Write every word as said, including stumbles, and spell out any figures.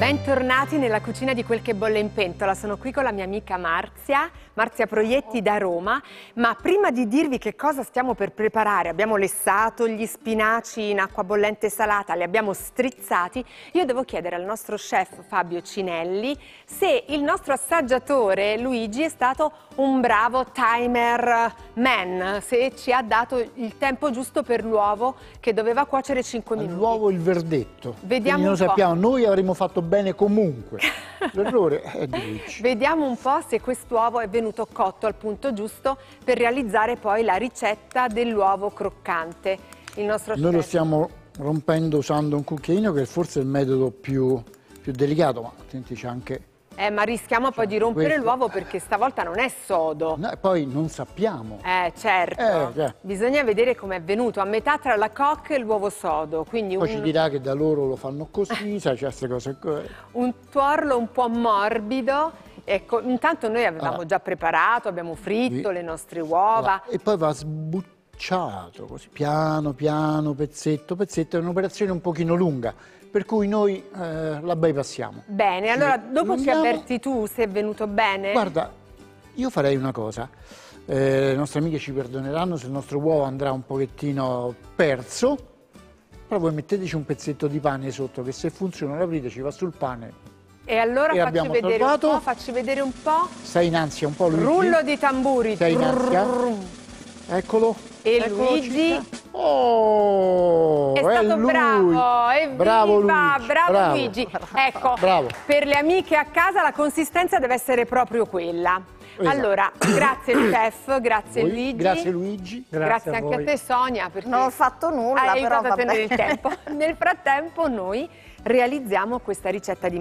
Bentornati nella cucina di Quel che bolle in pentola. Sono qui con la mia amica Marzia, Marzia Proietti da Roma. Ma prima di dirvi che cosa stiamo per preparare, abbiamo lessato gli spinaci in acqua bollente salata, li abbiamo strizzati, io devo chiedere al nostro chef Fabio Cinelli se il nostro assaggiatore Luigi è stato un bravo timer man, se ci ha dato il tempo giusto per l'uovo che doveva cuocere cinque minuti. L'uovo il verdetto. Vediamo non un po'. sappiamo, noi avremmo fatto bene comunque. L'errore è di Luigi. Vediamo un po' se quest'uovo è venuto cotto al punto giusto per realizzare poi la ricetta dell'uovo croccante. Il nostro Noi lo chef. stiamo rompendo usando un cucchiaino, che è forse il metodo più, più delicato, ma attenti, c'è anche... Eh, ma rischiamo poi di rompere questo. l'uovo perché stavolta non è sodo. No, e poi non sappiamo. Eh, certo. Eh, già. Bisogna vedere com'è venuto, a metà tra la coque e l'uovo sodo. Quindi Poi un, ci dirà che da loro lo fanno così, sai, c'è queste cose qua. un tuorlo un po' morbido. Ecco, intanto noi avevamo Ah. già preparato, abbiamo fritto Sì. le nostre uova. E poi va sbucciato così, piano, piano, pezzetto, pezzetto. È un'operazione un pochino lunga, per cui noi eh, la bypassiamo. Bene, allora dopo ci allunghiamo. avverti tu se è venuto bene? Guarda, io farei una cosa, eh, le nostre amiche ci perdoneranno se il nostro uovo andrà un pochettino perso, però voi metteteci un pezzetto di pane sotto, che se funziona l'aprite, ci va sul pane. E allora E facci abbiamo vedere salvato. un po', facci vedere un po'. Sei in ansia un po', Luigi? Rullo di tamburi. Sei in ansia? Eccolo. E Eccolo, Luigi? città. Oh, È stato lui. bravo, evviva, Bravo Luigi. bravo bravo. Luigi. Ecco, Bravo. per le amiche a casa la consistenza deve essere proprio quella. Esatto. Allora, grazie chef, grazie Voi, Luigi. Grazie Luigi. Grazie, Grazie a anche a voi. te Sonia, perché Non ho fatto nulla, hai però aiutato a vabbè. tenere il tempo. Nel frattempo noi realizziamo questa ricetta di